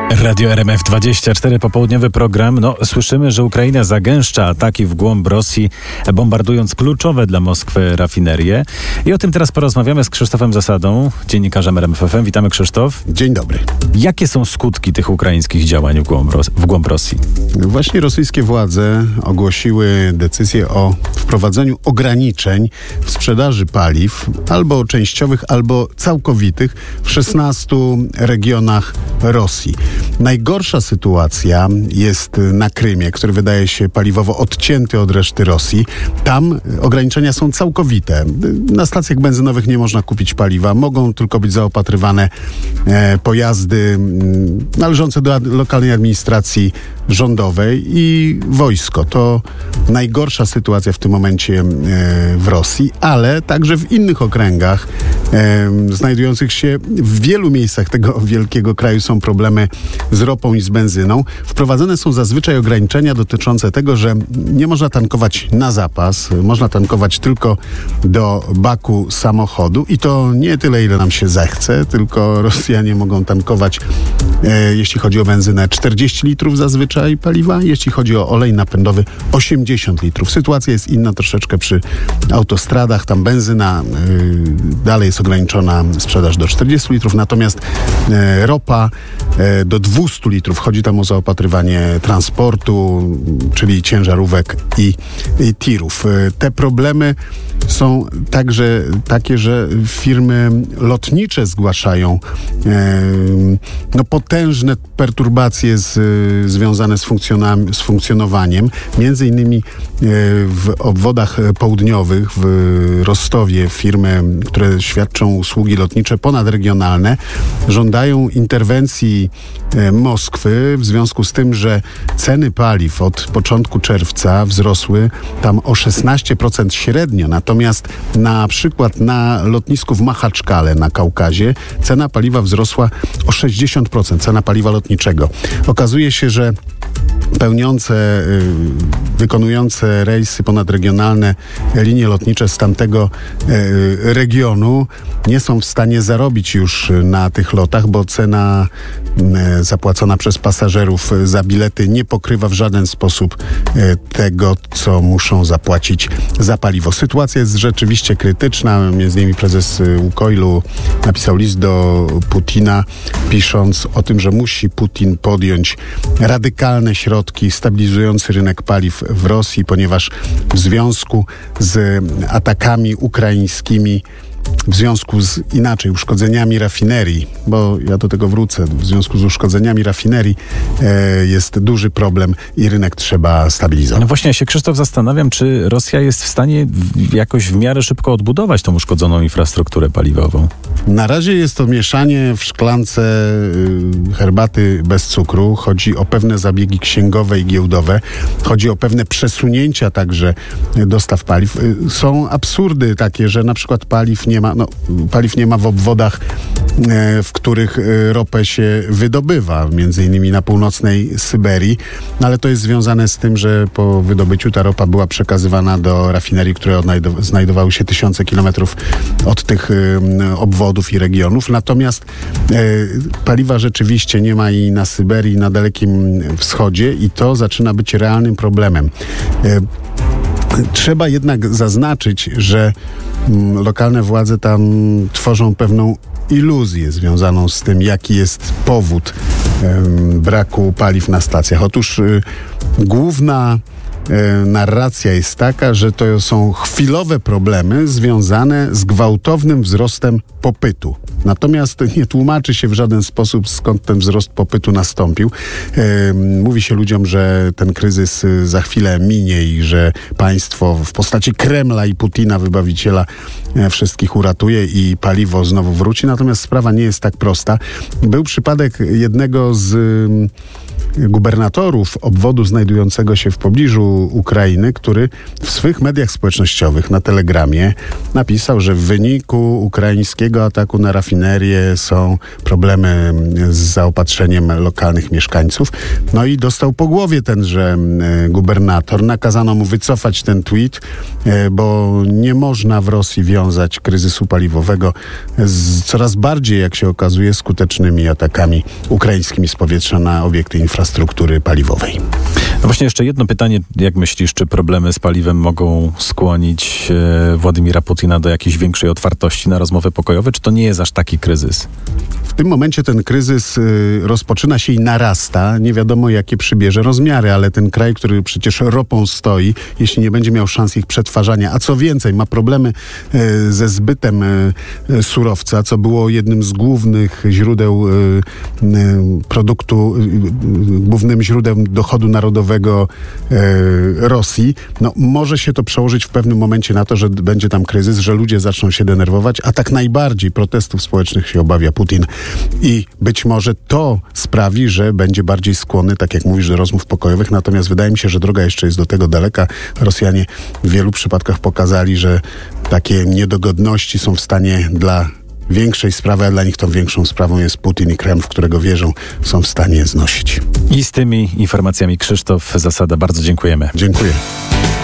Radio RMF24, popołudniowy program. Słyszymy, że Ukraina zagęszcza ataki w głąb Rosji, bombardując kluczowe dla Moskwy rafinerie. I o tym teraz porozmawiamy z Krzysztofem Zasadą, dziennikarzem RMF FM. Witamy, Krzysztof. Dzień dobry. Jakie są skutki tych ukraińskich działań w głąb Rosji? Właśnie rosyjskie władze ogłosiły decyzję o wprowadzeniu ograniczeń w sprzedaży paliw, albo częściowych, albo całkowitych, w 16 regionach Rosji. Najgorsza sytuacja jest na Krymie, który wydaje się paliwowo odcięty od reszty Rosji. Tam ograniczenia są całkowite. Na stacjach benzynowych nie można kupić paliwa. Mogą tylko być zaopatrywane pojazdy należące do lokalnej administracji rządowej i wojsko. To najgorsza sytuacja w tym momencie w Rosji, ale także w innych okręgach znajdujących się w wielu miejscach tego wielkiego kraju są problemy z ropą i z benzyną. Wprowadzone są zazwyczaj ograniczenia dotyczące tego, że nie można tankować na zapas, można tankować tylko do baku samochodu i to nie tyle, ile nam się zechce, tylko Rosjanie mogą tankować, jeśli chodzi o benzynę, 40 litrów zazwyczaj paliwa, jeśli chodzi o olej napędowy 80 litrów. Sytuacja jest inna troszeczkę przy autostradach, tam benzyna dalej jest ograniczona sprzedaż do 40 litrów, natomiast ropa do 200 litrów. Chodzi tam o zaopatrywanie transportu, czyli ciężarówek i tirów. Te problemy są także takie, że firmy lotnicze zgłaszają potężne perturbacje związane z funkcjonowaniem. Między innymi w obwodach południowych, w Rostowie, firmy, które świadczą usługi lotnicze ponadregionalne, żądają interwencji Moskwy w związku z tym, że ceny paliw od początku czerwca wzrosły tam o 16% średnio. Natomiast na przykład na lotnisku w Machaczkale na Kaukazie cena paliwa wzrosła o 60%, cena paliwa lotniczego. Okazuje się, że wykonujące rejsy ponadregionalne linie lotnicze z tamtego regionu nie są w stanie zarobić już na tych lotach, bo cena zapłacona przez pasażerów za bilety nie pokrywa w żaden sposób tego, co muszą zapłacić za paliwo. Sytuacja jest rzeczywiście krytyczna. Między innymi prezes Łukoilu napisał list do Putina, pisząc o tym, że musi Putin podjąć radykalne środki stabilizujące rynek paliw w Rosji, ponieważ w związku z atakami ukraińskimi, w związku z uszkodzeniami rafinerii, bo ja do tego wrócę, w związku z uszkodzeniami rafinerii jest duży problem i rynek trzeba stabilizować. No właśnie, ja się, Krzysztof, zastanawiam, czy Rosja jest w stanie jakoś w miarę szybko odbudować tą uszkodzoną infrastrukturę paliwową. Na razie jest to mieszanie w szklance herbaty bez cukru. Chodzi o pewne zabiegi księgowe i giełdowe. Chodzi o pewne przesunięcia także dostaw paliw. Są absurdy takie, że na przykład paliw nie ma w obwodach, w których ropę się wydobywa, między innymi na północnej Syberii, ale to jest związane z tym, że po wydobyciu ta ropa była przekazywana do rafinerii, które znajdowały się tysiące kilometrów od tych obwodów i regionów. Natomiast paliwa rzeczywiście nie ma i na Syberii, i na Dalekim Wschodzie i to zaczyna być realnym problemem. Trzeba jednak zaznaczyć, że lokalne władze tam tworzą pewną iluzję związaną z tym, jaki jest powód braku paliw na stacjach. Otóż główna narracja jest taka, że to są chwilowe problemy związane z gwałtownym wzrostem popytu. Natomiast nie tłumaczy się w żaden sposób, skąd ten wzrost popytu nastąpił. Mówi się ludziom, że ten kryzys za chwilę minie i że państwo w postaci Kremla i Putina, wybawiciela, wszystkich uratuje i paliwo znowu wróci. Natomiast sprawa nie jest tak prosta. Był przypadek jednego z gubernatorów obwodu znajdującego się w pobliżu Ukrainy, który w swych mediach społecznościowych na Telegramie napisał, że w wyniku ukraińskiego ataku na rafinerię są problemy z zaopatrzeniem lokalnych mieszkańców. No i dostał po głowie tenże gubernator. Nakazano mu wycofać ten tweet, bo nie można w Rosji wiązać kryzysu paliwowego z coraz bardziej, jak się okazuje, skutecznymi atakami ukraińskimi z powietrza na obiekty infrastruktury paliwowej. No właśnie jeszcze jedno pytanie. Jak myślisz, czy problemy z paliwem mogą skłonić Władimira Putina do jakiejś większej otwartości na rozmowy pokojowe? Czy to nie jest aż taki kryzys? W tym momencie ten kryzys rozpoczyna się i narasta. Nie wiadomo, jakie przybierze rozmiary, ale ten kraj, który przecież ropą stoi, jeśli nie będzie miał szans ich przetwarzania, a co więcej, ma problemy ze zbytem surowca, co było jednym z głównych źródeł głównym źródłem dochodu narodowego Rosji, no może się to przełożyć w pewnym momencie na to, że będzie tam kryzys, że ludzie zaczną się denerwować, a tak najbardziej protestów społecznych się obawia Putin. I być może to sprawi, że będzie bardziej skłonny, tak jak mówisz, do rozmów pokojowych. Natomiast wydaje mi się, że droga jeszcze jest do tego daleka. Rosjanie w wielu przypadkach pokazali, że takie niedogodności są w stanie dla większej sprawy, a dla nich tą większą sprawą jest Putin i Kreml, w którego wierzą, są w stanie znosić. I z tymi informacjami Krzysztof Zasada. Bardzo dziękujemy. Dziękuję.